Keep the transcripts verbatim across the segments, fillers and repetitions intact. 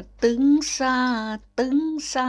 ตึงซ่า ตึงซ่า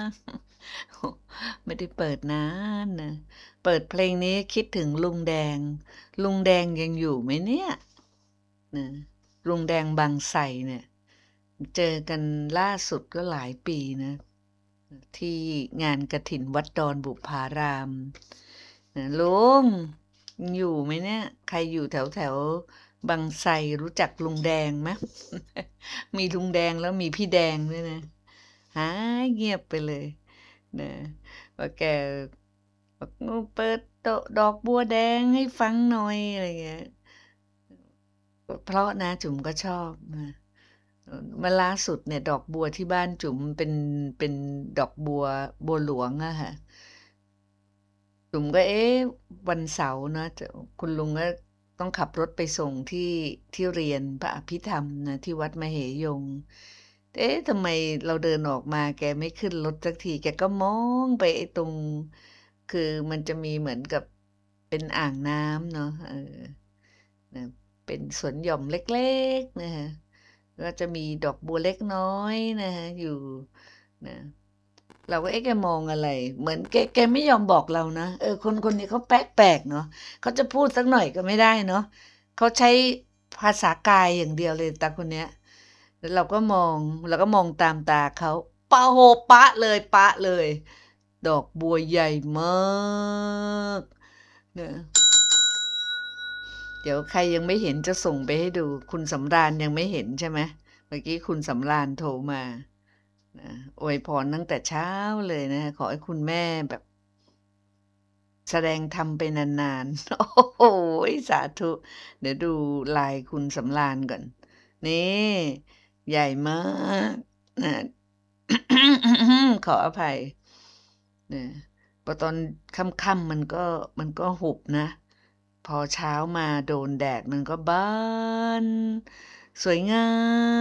ไม่ได้เปิดนานนะ เปิดเพลงนี้คิดถึงลุงแดง ลุงแดงยังอยู่ไหมเนี่ย? นะ ลุงแดงบางไทรเนี่ย เจอกันล่าสุดก็หลายปีนะ ที่งานกฐินวัดดอนบุพาราม นะ ลุง ยังอยู่ไหมเนี่ย? ใครอยู่แถว ๆ บางไทรรู้จักลุงแดงไหม? มีลุงแดงแล้วมีพี่แดงด้วยนะ หายเงียบไปเลยนะ ว่าแกบอก "เออ เปิดโตะ ดอกบัวแดงให้ฟังหน่อย" อะไรเงี้ย ก็เพราะนะ จุ๋มก็ชอบนะ เออ เมื่อล่าสุดเนี่ย ดอกบัวที่บ้านจุ๋มเป็น เป็นดอกบัว บัวหลวงอะค่ะ จุ๋มก็ เอ๊ะ วันเสาร์เนาะ จะ คุณลุงก็ต้องขับรถไปส่งที่ ที่เรียนพระอภิธรรมนะ ที่วัดมเหยงค์ เอ๊ะ ทำไมเราเดินออกมาแกไม่ขึ้นรถสักที แกก็มองไปไอ้ตรง คือมันจะมีเหมือนกับเป็นอ่างน้ำเนาะ เออ นะ เป็นสวนหย่อมเล็ก ๆ นะคะ ก็จะมีดอกบัวเล็กน้อยนะคะอยู่ นะ เราก็ เอ๊ะ แกมองอะไร เหมือนแก แกไม่ยอมบอกเรานะ เออ คนคนนี้เขาแปลก ๆ เนาะ เขาจะพูดสักหน่อยก็ไม่ได้เนาะ เขาใช้ภาษากายอย่างเดียวเลยตาคนเนี้ย แล้วเราก็มอง เราก็มองตามตาเขา ปะโฮ ป๊ะเลย ป๊ะเลย ดอกบัวใหญ่มาก นะ เดี๋ยวใครยังไม่เห็นจะส่งไปให้ดู คุณสำราญยังไม่เห็นใช่ไหม? เมื่อกี้คุณสำราญโทรมา นะ อวยพรตั้งแต่เช้าเลยนะคะ ขอให้คุณแม่แบบ แสดงธรรมไปนาน ๆ โอ้โฮ สาธุ เดี๋ยวดู ไลน์ คุณสำราญก่อน นี่ ใหญ่มาก นะ ขออภัย นะ พอตอนค่ำ ๆ มันก็ มันก็หุบนะ พอเช้ามาโดนแดดมันก็บานสวยงาม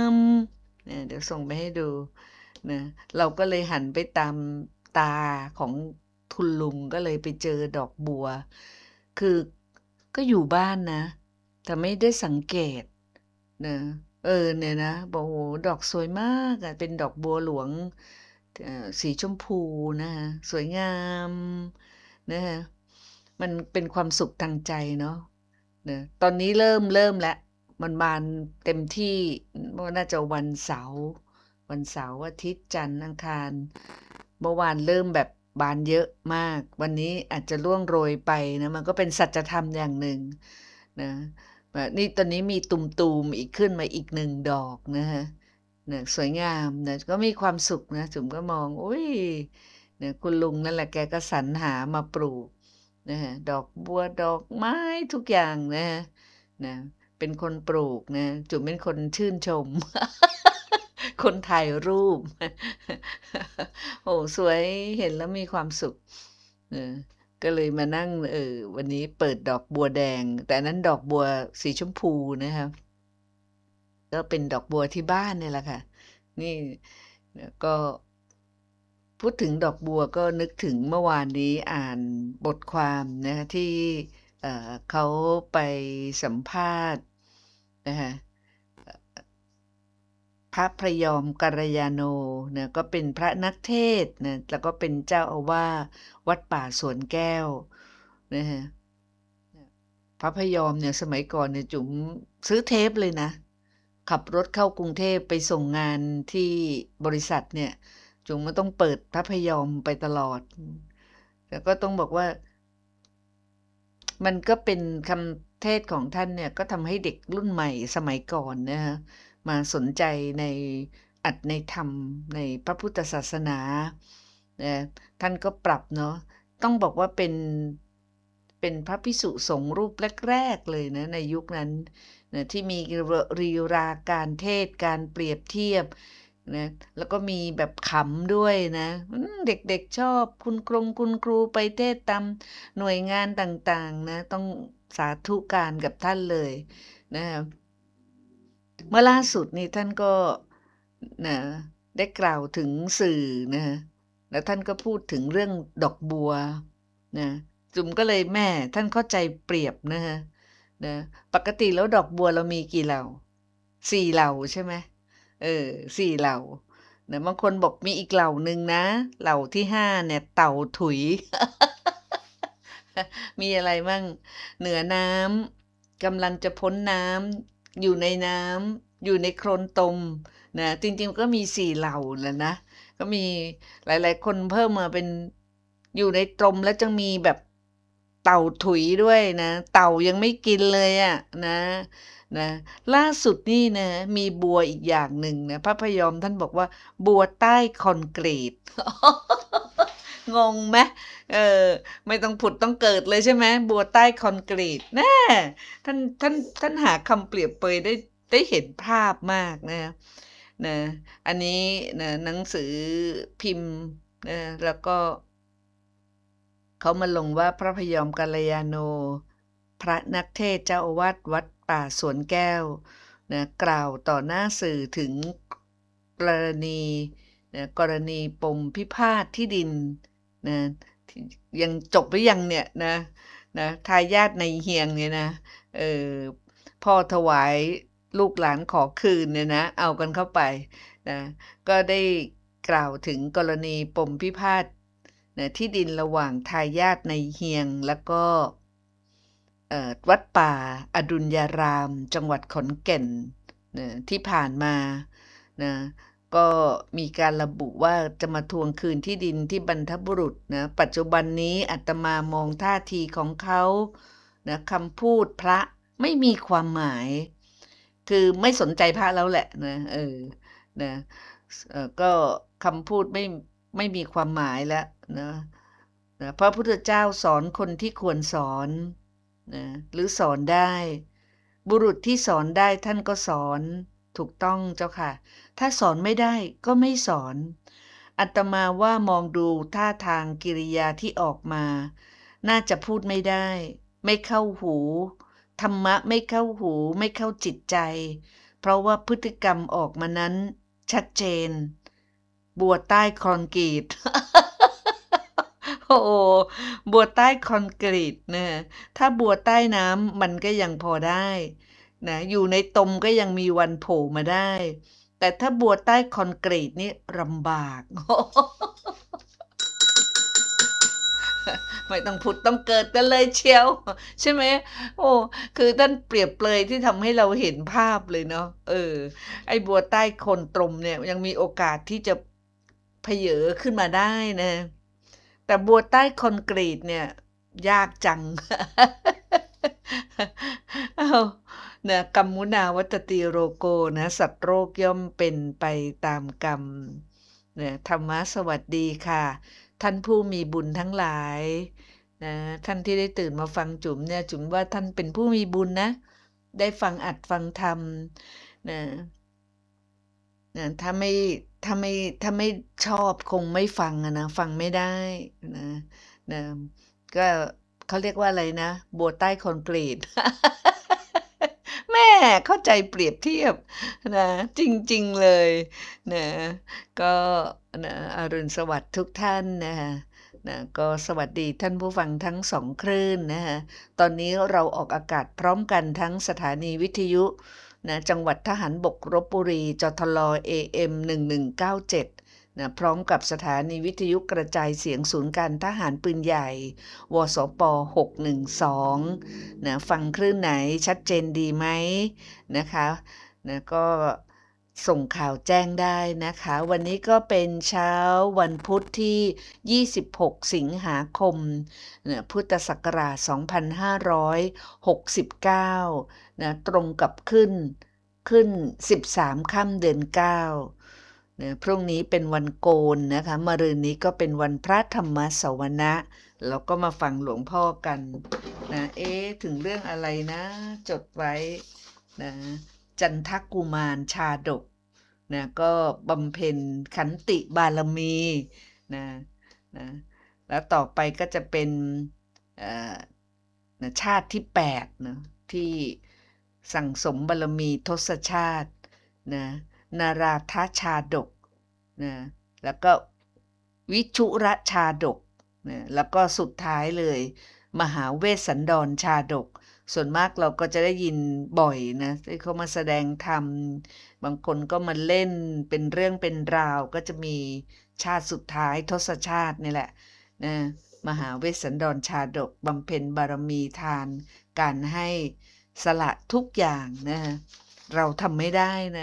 เนี่ย เดี๋ยวส่งไปให้ดูนะ เราก็เลยหันไปตามตาของคุณลุง ก็เลยไปเจอดอกบัว คือก็อยู่บ้านนะ แต่ไม่ได้สังเกตนะ เออ เนี่ยนะ บอก โอ้โฮ ดอกสวยมากอะ เป็นดอกบัวหลวง เอ่อ สีชมพูนะคะ สวยงามนะคะ มันเป็นความสุขทางใจเนาะ นะ ตอนนี้เริ่ม เริ่มแล้ว มันบานเต็มที่ ว่าน่าจะวันเสาร์ วันเสาร์ อาทิตย์ จันทร์ อังคาร เมื่อวานเริ่มแบบบานเยอะมาก วันนี้อาจจะร่วงโรยไปนะ มันก็เป็นสัจธรรมอย่างหนึ่งนะ แบบ นี่ตอนนี้มีตูม ๆ อีก ขึ้นมาอีก หนึ่ง ดอกนะคะ นะ สวยงามนะ ก็มีความสุขนะ จุ๋มก็มอง อุ๊ย เนี่ยคุณลุงนั่นแหละ แกก็สรรหามาปลูกนะคะ ดอกบัว ดอกไม้ทุกอย่างนะคะ นะ เป็นคนปลูกนะ จุ๋มเป็นคนชื่นชม คนถ่ายรูป โอ้โฮ สวย เห็นแล้วมีความสุข เออ ก็เลยมานั่ง เอ่อ วันนี้เปิดดอกบัวแดง แต่อันนั้นดอกบัวสีชมพูนะคะ ก็เป็นดอกบัวที่บ้านเนี่ยแหละค่ะ นี่ แล้วก็ พูดถึงดอกบัวก็นึกถึงเมื่อวานนี้อ่านบทความนะคะที่ เอ่อ เขาไปสัมภาษณ์นะคะ เอ่อ พระพระยอมกัลยาโนนะ ก็เป็นพระนักเทศน์นะ แล้วก็เป็นเจ้าอาวาสวัดป่าสวนแก้วนะคะ พระพยอมเนี่ย สมัยก่อนเนี่ย จุ๋มซื้อเทปเลยนะ ขับรถเข้ากรุงเทพไปส่งงานที่บริษัทเนี่ย จุ๋มก็ต้องเปิดพระพยอมไปตลอด อืม แต่ก็ต้องบอกว่า มันก็เป็นคำเทศน์ของท่านเนี่ย ก็ทำให้เด็กรุ่นใหม่สมัยก่อนนะคะ มาสนใจในอัตในธรรม ในพระพุทธศาสนา นะ ท่านก็ปรับเนาะ ต้องบอกว่าเป็น เป็นพระภิกษุสงฆ์รูปแรก ๆ เลยนะในยุคนั้นนะ ที่มีร ลีลาการเทศน์ การเปรียบเทียบนะ แล้วก็มีแบบขำด้วยนะ อืม เด็ก ๆ ชอบ คุณกรง คุณครูไปเทศน์ตามหน่วยงานต่าง ๆ นะ ต้องสาธุการกับท่านเลยนะคะ เมื่อล่าสุดนี่ท่านก็ นะ ได้กล่าวถึงสื่อนะคะ แล้วท่านก็พูดถึงเรื่องดอกบัวนะ จุ๋มก็เลย แม่ ท่านเข้าใจเปรียบนะคะ นะ ปกติแล้วดอกบัวเรามีกี่เหล่า สี่ เหล่าใช่ไหม? เออสี่เหล่านะบางคนบอกมีอีกเหล่าหนึ่งนะ เหล่าที่ห้าเนี่ยเต่าถุย มีอะไรมั่งเหนือน้ำกำลังจะพ้นน้ำอยู่ในน้ำอยู่ในโคลนตมนะจริงๆก็มีสี่เหล่าแหละนะก็มีหลายๆคนเพิ่มมาเป็นอยู่ในตมแล้วจะมีแบบเต่าถุยด้วยนะเต่ายังไม่กินเลยอะนะนะล่าสุดนี่นะมีบัวอีกอย่างหนึ่งนะพระพยอมท่านบอกว่าบัวใต้คอนกรีต งงไหมเออไม่ต้องผุดต้องเกิดเลยใช่ไหมบัวใต้คอนกรีตแน่ท่านท่านท่านหาคำเปรียบเปยได้ได้เห็นภาพมากนะนะอันนี้นะหนังสือพิมพ์นะแล้วก็เขามาลงว่าพระพยอมกัลยาโนพระนักเทศน์เจ้าอาวาสวัดป่าสวนแก้วนะกล่าวต่อหน้าสื่อถึงกรณีนะกรณีปมพิพาทที่ดินนะยังจบหรือยังเนี่ยนะนะทายาทในเฮียงเนี่ยนะเออพ่อถวายลูกหลานขอคืนเนี่ยนะเอากันเข้าไปนะก็ได้กล่าวถึงกรณีปมพิพาทนะที่ดินระหว่างทายาทในเฮียงแล้วก็วัดป่าอดุลยารามจังหวัดขอนแก่นนะที่ผ่านมานะก็มีการระบุว่าจะมาทวงคืนที่ดินที่บรรพบุรุษนะปัจจุบันนี้อาตมามองท่าทีของเขานะคำพูดพระไม่มีความหมายคือไม่สนใจพระแล้วแหละนะเออนะเออก็คำพูดไม่ไม่มีความหมายแล้วนะนะพระพุทธเจ้าสอนคนที่ควรสอนนะหรือสอนได้บุรุษที่สอนได้ท่านก็สอนถูกต้องเจ้าค่ะถ้าสอนไม่ได้ก็ไม่สอนอาตมาว่ามองดูท่าทางกิริยาที่ออกมาน่าจะพูดไม่ได้ไม่เข้าหูธรรมะไม่เข้าหูไม่เข้าจิตใจเพราะว่าพฤติกรรมออกมานั้นชัดเจนบัวใต้คอนกรีต โอ้บัวใต้คอนกรีตนะถ้าบัวใต้น้ำมันก็ยังพอได้นะอยู่ในตมก็ยังมีวันโผล่มาได้แต่ถ้าบัวใต้คอนกรีตนี่ลำบาก ไม่ต้องผุดต้องเกิดกันเลยเชียวใช่ไหมโอ้คือท่านเปรียบเปรยที่ทำให้เราเห็นภาพเลยเนาะเออไอ้บัวใต้โคนตมเนี่ยยังมีโอกาสที่จะเผยขึ้นมาได้นะแต่บัวใต้คอนกรีตเนี่ยยากจัง เอานะกรรมุนาวัตติโรโกนะสัตว์โรคย่อมเป็นไปตามกรรมนะธรรมะสวัสดีค่ะท่านผู้มีบุญทั้งหลายนะท่านที่ได้ตื่นมาฟังจุ๋มเนี่ยจุ๋มว่าท่านเป็นผู้มีบุญนะได้ฟังอัดฟังธรรมนะนะถ้าไม่ถ้าไม่ถ้าไม่ชอบคงไม่ฟังอะนะฟังไม่ได้นะนะก็เขาเรียกว่าอะไรนะบัวใต้คอนกรีต แม่เข้าใจเปรียบเทียบนะจริงๆเลยนะก็นะอรุณสวัสดิ์ทุกท่านนะคะนะก็สวัสดีท่านผู้ฟังทั้งสองคลื่นนะคะตอนนี้เราออกอากาศพร้อมกันทั้งสถานีวิทยุนะจังหวัดทหารบกลพบุรีจทล เอ เอ็ม หนึ่งหนึ่งเก้าเจ็ดนะพร้อมกับสถานีวิทยุกระจายเสียงศูนย์การทหารปืนใหญ่วสปหกหนึ่งสองนะฟังคลื่นไหนชัดเจนดีไหมนะคะนะก็ส่งข่าวแจ้งได้นะคะวันนี้ก็เป็นเช้าวันพุธที่ยี่สิบหกสิงหาคมนะพุทธศักราชสองพันห้าร้อยหกสิบเก้านะตรงกับขึ้นขึ้นสิบสามค่ำเดือนเก้านะพรุ่งนี้เป็นวันโกนนะคะมะรืนนี้ก็เป็นวันพระธรรมสวนะแล้วก็มาฟังหลวงพ่อกันนะเอ๊ะถึงเรื่องอะไรนะจดไว้นะจันทกุมารชาดกนะก็บำเพ็ญขันติบารมีนะนะแล้วต่อไปก็จะเป็นนะชาติที่แปดนะที่สั่งสมบารมีทศชาตินะนาราธชาดกนะแล้วก็วิชุรชาดกนะแล้วก็สุดท้ายเลยมหาเวสสันดรชาดกส่วนมากเราก็จะได้ยินบ่อยนะที่เขามาแสดงธรรมบางคนก็มาเล่นเป็นเรื่องเป็นราวก็จะมีชาติสุดท้ายทศชาตินี่แหละนะมหาเวสสันดรชาดกบำเพ็ญบารมีทานการให้สละทุกอย่างนะเราทำไม่ได้นะ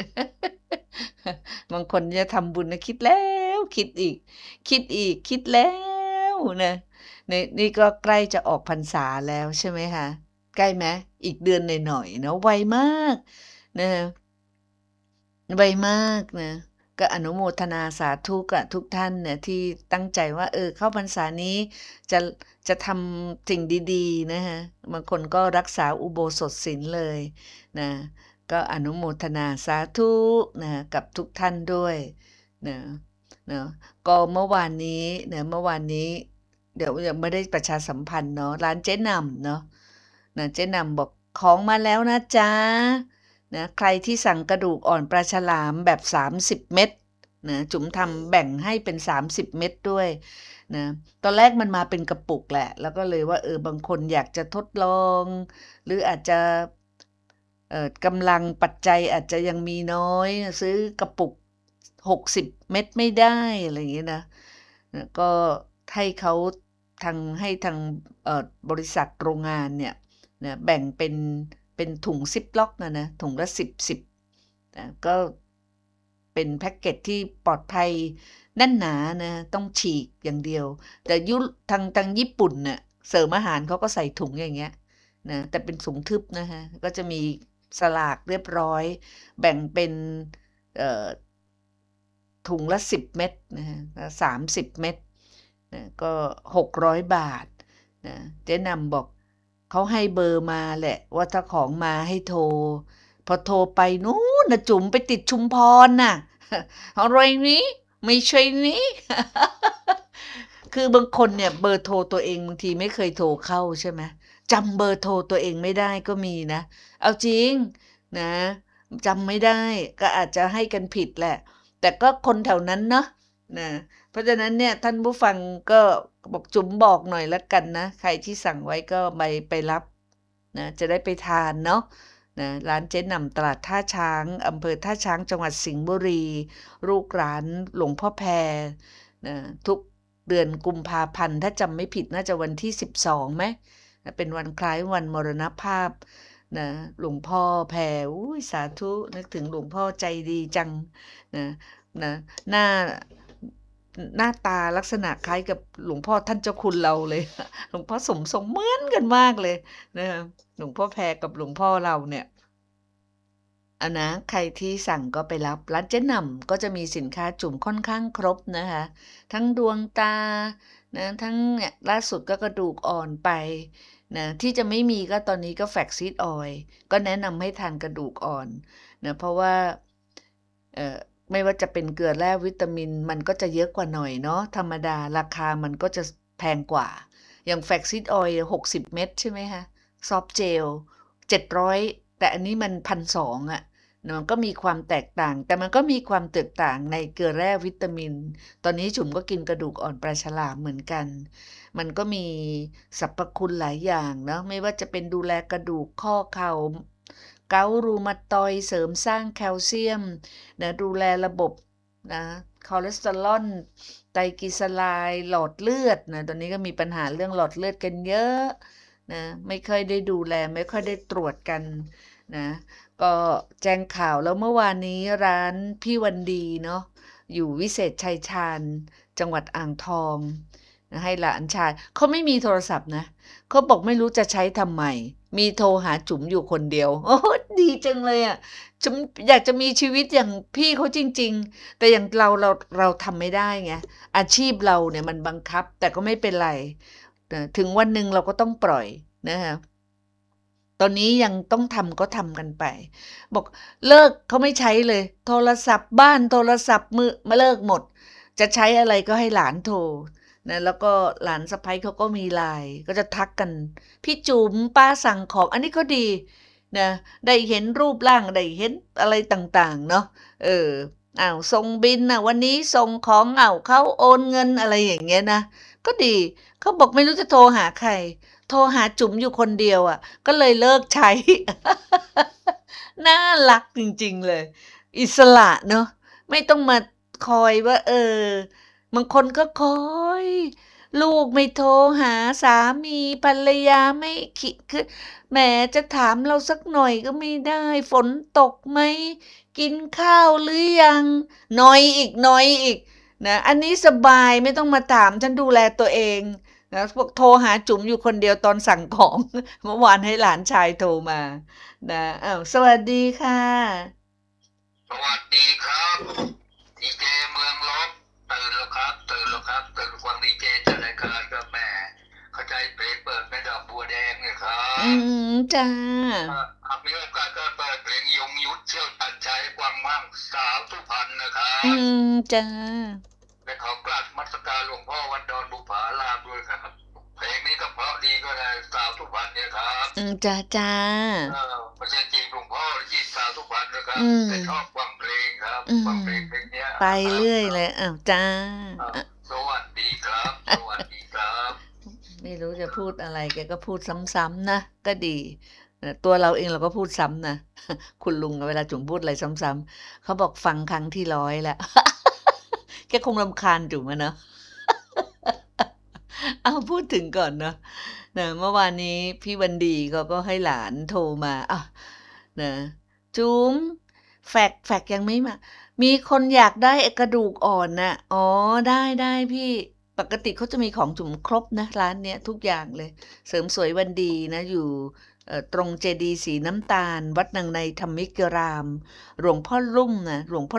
บางคนจะทำบุญนะคิดแล้วคิดอีก คิดอีกคิดแล้วนะในนี่ก็ใกล้จะออกพรรษาแล้วใช่ไหมคะใกล้ไหมอีกเดือนหน่อยๆเนาะไวมากนะไวมากนะก็อนุโมทนาสาธุกับทุกท่านเนี่ยที่ตั้งใจว่าเออเข้าพรรษานี้จะจะทำสิ่งดีๆนะคะบางคนก็รักษาอุโบสถศีลเลยนะก็อนุโมทนาสาธุนะกับทุกท่านด้วยนะเนาะก็เมื่อวานนี้เนี่ยเมื่อวานนี้เดี๋ยวยังไม่ได้ประชาสัมพันธ์เนาะร้านเจ๊นำเนาะนะเจ๊นำบอกของมาแล้วนะจ๊ะนะใครที่สั่งกระดูกอ่อนปลาฉลามแบบสามสิบเม็ดนะจุ๋มทำแบ่งให้เป็นสามสิบเม็ดด้วยนะตอนแรกมันมาเป็นกระปุกแหละแล้วก็เลยว่าเออบางคนอยากจะทดลองหรืออาจจะเอ่อกำลังปัจจัยอาจจะยังมีน้อยซื้อกระปุกหกสิบเม็ดไม่ได้อะไรอย่างเงี้ยนะนะก็ให้เขาทางให้ทางเอ่อบริษัทโรงงานเนี่ยนะแบ่งเป็นเป็นถุงซิปล็อกนะนะถุงละสิบสิบนะก็เป็นแพ็กเกจที่ปลอดภัยแน่นหนานะต้องฉีกอย่างเดียวแต่ยุทางทางญี่ปุ่นเน่ะเสริมอาหารเขาก็ใส่ถุงอย่างเงี้ยนะแต่เป็นถุงทึบนะคะก็จะมีสลากเรียบร้อยแบ่งเป็นเอ่อถุงละสิบเม็ดนะฮะสามสิบเม็ดนะก็หกร้อยบาทนะเจ๊นำบอกเขาให้เบอร์มาแหละว่าถ้าของมาให้โทรพอโทรไปนู้นนะจุ๋มไปติดชุมพรน่ะอะไรนี้ไม่ใช่นี้ คือบางคนเนี่ยเบอร์โทรตัวเองบางทีไม่เคยโทรเข้าใช่ไหมจำเบอร์โทรตัวเองไม่ได้ก็มีนะเอาจริงนะจำไม่ได้ก็อาจจะให้กันผิดแหละแต่ก็คนแถวนั้นเนาะนะเพราะฉะนั้นเนี่ยท่านผู้ฟังก็บอกจุ๋มบอกหน่อยละกันนะใครที่สั่งไว้ก็ไปไปรับนะจะได้ไปทานเนาะนะร้านเจ๊หน่ำตลาดท่าช้างอำเภอท่าช้างจังหวัดสิงห์บุรีลูกร้านหลวงพ่อแพรนะทุกเดือนกุมภาพันธ์ถ้าจำไม่ผิดน่าจะวันที่สิบสองไหมนะเป็นวันคล้ายวันมรณภาพนะหลวงพ่อแพรอุ้ยสาธุนึกถึงหลวงพ่อใจดีจังนะนะหน้าหน้าตาลักษณะคล้ายกับหลวงพ่อท่านเจ้าคุณเราเลย หลวงพ่อสมทรงเหมือนกันมากเลยนะหลวงพ่อแพรกับหลวงพ่อเราเนี่ยอันนะใครที่สั่งก็ไปรับร้านเจ๊หน่ำก็จะมีสินค้าจุ่มค่อนข้างครบนะคะทั้งดวงตานะทั้งเนี่ยล่าสุดก็กระดูกอ่อนไปนะที่จะไม่มีก็ตอนนี้ก็แฟกซีดออยล์ก็แนะนำให้ทานกระดูกอ่อนนะเพราะว่าเอ่อไม่ว่าจะเป็นเกลือแร่วิตามินมันก็จะเยอะกว่าหน่อยเนาะธรรมดาราคามันก็จะแพงกว่าอย่างแฟกซีดออยล์หกสิบเม็ดใช่ไหมคะซอฟเจลเจ็ดร้อยแต่อันนี้มันพันสองอ่ะมันก็มีความแตกต่างแต่มันก็มีความแตกต่างในเกลือแร่วิตามินตอนนี้จุ๋มก็กินกระดูกอ่อนปลาฉลามเหมือนกันมันก็มีสรรพคุณหลายอย่างเนาะไม่ว่าจะเป็นดูแลกระดูกข้อเข่าเกาต์รูมาตอยด์เสริมสร้างแคลเซียมนะดูแลระบบนะคอเลสเตอรอลไตรกลีเซอไรด์หลอดเลือดนะตอนนี้ก็มีปัญหาเรื่องหลอดเลือดกันเยอะนะไม่ค่อยได้ดูแลไม่ค่อยได้ตรวจกันนะก็แจ้งข่าวแล้วเมื่อวานนี้ร้านพี่วันดีเนาะอยู่วิเศษชัยชาญจังหวัดอ่างทองนะให้หลานชายเขาไม่มีโทรศัพท์นะเขาบอกไม่รู้จะใช้ทำไมมีโทรหาจุ๋มอยู่คนเดียวโอ้ดีจังเลยอ่ะจุ๋มอยากจะมีชีวิตอย่างพี่เขาจริงๆแต่อย่างเราเราเราทำไม่ได้ไงอาชีพเราเนี่ยมันบังคับแต่ก็ไม่เป็นไรนะถึงวันหนึ่งเราก็ต้องปล่อยนะคะตอนนี้ยังต้องทำก็ทำกันไปบอกเลิกเขาไม่ใช้เลยโทรศัพท์บ้านโทรศัพท์มือมาเลิกหมดจะใช้อะไรก็ให้หลานโทรนะแล้วก็หลานสะใภ้เขาก็มีไลน์ก็จะทักกันพี่จุ๋มป้าสั่งของอันนี้ก็ดีนะได้เห็นรูปร่างได้เห็นอะไรต่างๆเนาะเอออ้าวส่งบินนะวันนี้ส่งของอ้าวเขาโอนเงินอะไรอย่างเงี้ยนะก็ดีเขาบอกไม่รู้จะโทรหาใครโทโทรหาจุ๋มอยู่คนเดียวอะก็เลยเลิกใช้ น่ารักจริงๆเลย อิสระเนาะไม่ต้องมาคอยว่า เออบางคนก็คอย ลูกไม่โทรหาสามีภรรยาไม่ขิคือแหมจะถามเราสักหน่อยก็ไม่ได้ฝนตกไหมกินข้าวหรือยังนอยอีกนอยอีกนะอันนี้สบายไม่ต้องมาถามฉันดูแลตัวเองนะพวกโทรหาจุ๋มอยู่คนเดียวตอนสั่งของ เมื่อวานให้หลานชายโทรมานะอ้าวสวัสดีค่ะสวัสดีครับดีเจเมืองลบตื่นแล้วครับตื่นแล้วครับตื่นฟังดีเจจัดรายการกับแม่เข้าใจเพลงเปิดแม่ดอกบัวแดงเนี่ยครัอืบมจ้าอ่ะหากมีโอกาสก็เปิดเพลงยงยุทธเชี่ยวชันชัยกวางมั่งสาวสุพรรณนะครัอืบมจ้าและขอกราบนมัสการหลวงพ่อวันดอนบุภารามด้วยครับ เพลงนี้ก็เพราะดีก็ได้สาวสุพรรณเนี่ยครับอืมจ้าจ้าเออไม่ใช่จีบหลวงพ่อหรือจีบสาวสุพรรณนะครับอืมแต่ชอบฟังเพลงครับอืมฟังเพลงเพลงเนี้ยไปครับเรื่อยเลยอ้าวจ้าอ่ะอ่ะสวัสดีครับ สวัสดีครับไม่รู้จะพูดอะไรแกก็พูดซ้ำๆนะก็ดีนะตัวเราเองเราก็พูดซ้ำนะ คุณลุงเวลาจุ๋มพูดอะไรซ้ำๆเขาบอกฟังครั้งที่ร้อยแล้ว แกคงรำคาญจุ๋มอะเนาะ เอาพูดถึงก่อนเนาะนะเมื่อวานนี้พี่วันดีเขาก็ให้หลานโทรมาอ่ะนะจุ๋มแฟกแฟกยังไม่มา มีคนอยากได้ไอ้กระดูกอ่อนน่ะอ๋อได้ได้พี่ ปกติเขาจะมีของจุ๋มครบนะร้านเนี้ยทุกอย่างเลย เสริมสวยวันดีนะอยู่เอ่อตรงเจดีย์สีน้ำตาล วัดนางในธรรมิกราม หลวงพ่อลุ่มนะหลวงพ่อ